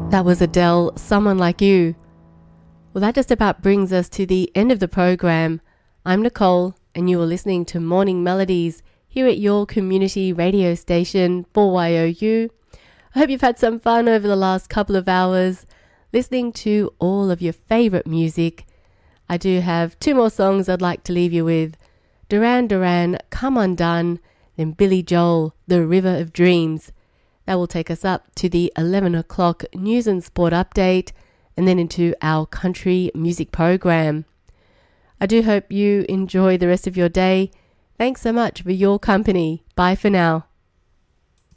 That was Adele, Someone Like You. Well, that just about brings us to the end of the program. I'm Nicole, and you are listening to Morning Melodies here at your community radio station 4YOU. I hope you've had some fun over the last couple of hours listening to all of your favorite music. I do have 2 more songs I'd like to leave you with. Duran Duran, Come Undone, then Billy Joel, The River of Dreams. That will take us up to the 11 o'clock news and sport update and then into our country music program. I do hope you enjoy the rest of your day. Thanks so much for your company. Bye for now.